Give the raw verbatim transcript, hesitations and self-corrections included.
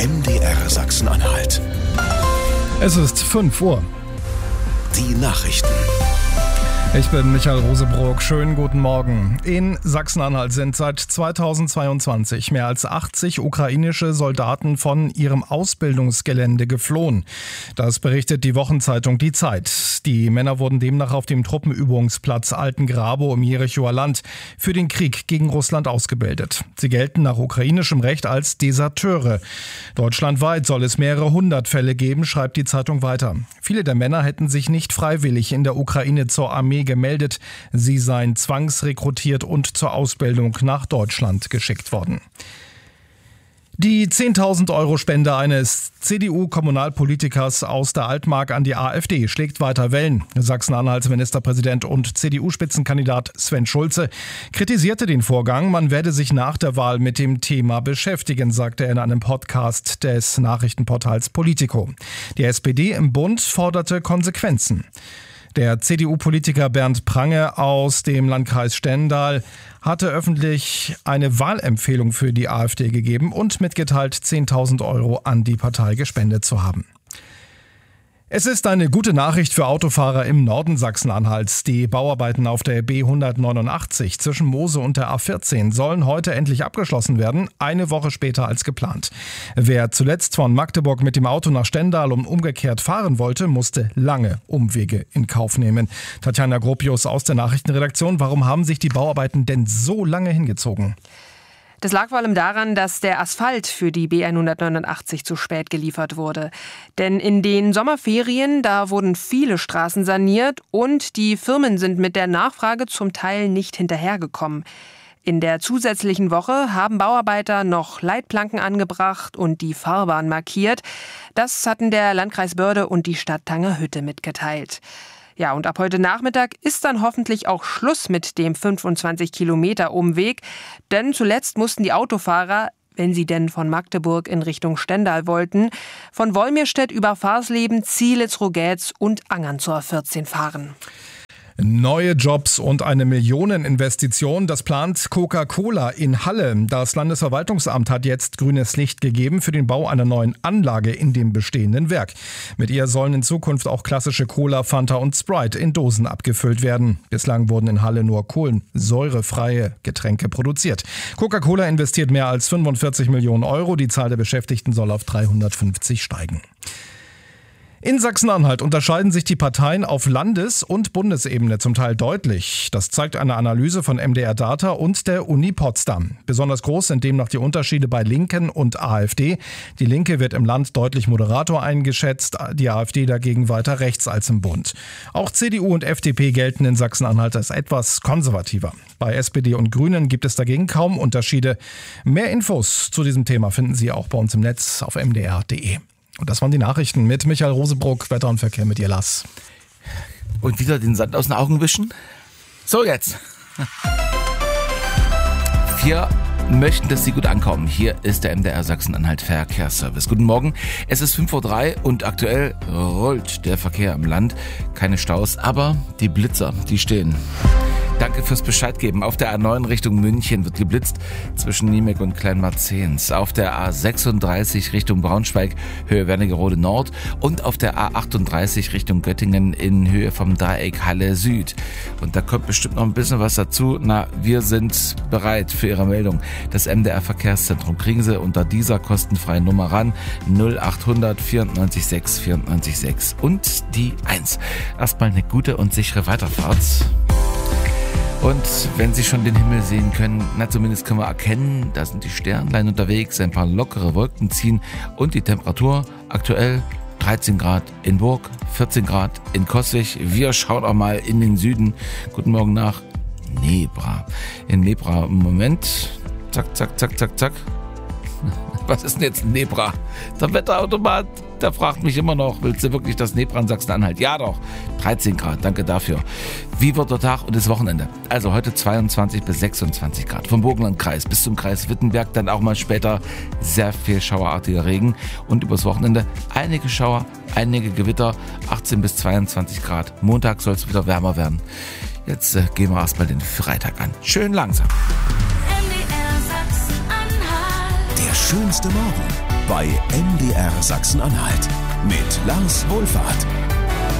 M D R Sachsen-Anhalt. Es ist fünf Uhr. Die Nachrichten. Ich bin Michael Rosebrock. Schönen guten Morgen. In Sachsen-Anhalt sind seit zweitausendzweiundzwanzig mehr als achtzig ukrainische Soldaten von ihrem Ausbildungsgelände geflohen. Das berichtet die Wochenzeitung Die Zeit. Die Männer wurden demnach auf dem Truppenübungsplatz Altengrabow im Jerichower Land für den Krieg gegen Russland ausgebildet. Sie gelten nach ukrainischem Recht als Deserteure. Deutschlandweit soll es mehrere hundert Fälle geben, schreibt die Zeitung weiter. Viele der Männer hätten sich nicht freiwillig in der Ukraine zur Armee gemeldet. Sie seien zwangsrekrutiert und zur Ausbildung nach Deutschland geschickt worden. Die zehntausend Euro Spende eines C D U-Kommunalpolitikers aus der Altmark an die AfD schlägt weiter Wellen. Sachsen-Anhalts Ministerpräsident und C D U-Spitzenkandidat Sven Schulze kritisierte den Vorgang. Man werde sich nach der Wahl mit dem Thema beschäftigen, sagte er in einem Podcast des Nachrichtenportals Politico. Die S P D im Bund forderte Konsequenzen. Der C D U-Politiker Bernd Prange aus dem Landkreis Stendal hatte öffentlich eine Wahlempfehlung für die AfD gegeben und mitgeteilt, zehntausend Euro an die Partei gespendet zu haben. Es ist eine gute Nachricht für Autofahrer im Norden Sachsen-Anhalts. Die Bauarbeiten auf der B hundertneunundachtzig zwischen Mose und der A vierzehn sollen heute endlich abgeschlossen werden, eine Woche später als geplant. Wer zuletzt von Magdeburg mit dem Auto nach Stendal und umgekehrt fahren wollte, musste lange Umwege in Kauf nehmen. Tatjana Gropius aus der Nachrichtenredaktion, warum haben sich die Bauarbeiten denn so lange hingezogen? Das lag vor allem daran, dass der Asphalt für die B hundertneunundachtzig zu spät geliefert wurde. Denn in den Sommerferien, da wurden viele Straßen saniert und die Firmen sind mit der Nachfrage zum Teil nicht hinterhergekommen. In der zusätzlichen Woche haben Bauarbeiter noch Leitplanken angebracht und die Fahrbahn markiert. Das hatten der Landkreis Börde und die Stadt Tangerhütte mitgeteilt. Ja, und ab heute Nachmittag ist dann hoffentlich auch Schluss mit dem fünfundzwanzig Kilometer Umweg. Denn zuletzt mussten die Autofahrer, wenn sie denn von Magdeburg in Richtung Stendal wollten, von Wolmirstedt über Farsleben, Zielitz, Rogetz und Angern zur A vierzehn fahren. Neue Jobs und eine Millioneninvestition, das plant Coca-Cola in Halle. Das Landesverwaltungsamt hat jetzt grünes Licht gegeben für den Bau einer neuen Anlage in dem bestehenden Werk. Mit ihr sollen in Zukunft auch klassische Cola, Fanta und Sprite in Dosen abgefüllt werden. Bislang wurden in Halle nur kohlensäurefreie Getränke produziert. Coca-Cola investiert mehr als fünfundvierzig Millionen Euro. Die Zahl der Beschäftigten soll auf dreihundertfünfzig steigen. In Sachsen-Anhalt unterscheiden sich die Parteien auf Landes- und Bundesebene zum Teil deutlich. Das zeigt eine Analyse von M D R Data und der Uni Potsdam. Besonders groß sind demnach die Unterschiede bei Linken und AfD. Die Linke wird im Land deutlich moderater eingeschätzt, die AfD dagegen weiter rechts als im Bund. Auch C D U und F D P gelten in Sachsen-Anhalt als etwas konservativer. Bei S P D und Grünen gibt es dagegen kaum Unterschiede. Mehr Infos zu diesem Thema finden Sie auch bei uns im Netz auf m d r punkt d e. Und das waren die Nachrichten mit Michael Rosebrock, Wetter und Verkehr mit Jelas. Und wieder den Sand aus den Augen wischen? So, jetzt. Wir möchten, dass Sie gut ankommen. Hier ist der M D R Sachsen-Anhalt Verkehrsservice. Guten Morgen. Es ist fünf Uhr drei und aktuell rollt der Verkehr im Land. Keine Staus, aber die Blitzer, die stehen. Danke fürs Bescheid geben. Auf der A neun Richtung München wird geblitzt zwischen Niemek und Kleinmarzehns. Auf der A sechsunddreißig Richtung Braunschweig, Höhe Wernigerode Nord. Und auf der A achtunddreißig Richtung Göttingen in Höhe vom Dreieck Halle Süd. Und da kommt bestimmt noch ein bisschen was dazu. Na, wir sind bereit für Ihre Meldung. Das M D R Verkehrszentrum kriegen Sie unter dieser kostenfreien Nummer ran. null achthundert vierundneunzig sechs vierundneunzig sechs und die eins. Erstmal eine gute und sichere Weiterfahrt. Und wenn Sie schon den Himmel sehen können, na zumindest können wir erkennen, da sind die Sternlein unterwegs, ein paar lockere Wolken ziehen und die Temperatur aktuell dreizehn Grad in Burg, vierzehn Grad in Coswig. Wir schauen auch mal in den Süden. Guten Morgen nach Nebra. In Nebra im Moment, zack, zack, zack, zack, zack. Was ist denn jetzt Nebra? Der Wetterautomat, der fragt mich immer noch, willst du wirklich das Nebra in Sachsen-Anhalt? Ja doch, dreizehn Grad, danke dafür. Wie wird der Tag und das Wochenende? Also heute zweiundzwanzig bis sechsundzwanzig Grad. Vom Burgenlandkreis bis zum Kreis Wittenberg, dann auch mal später sehr viel schauerartiger Regen. Und übers Wochenende einige Schauer, einige Gewitter, achtzehn bis zweiundzwanzig Grad. Montag soll es wieder wärmer werden. Jetzt äh, gehen wir erstmal den Freitag an. Schön langsam. Der schönste Morgen bei M D R Sachsen-Anhalt mit Lars Wohlfahrt.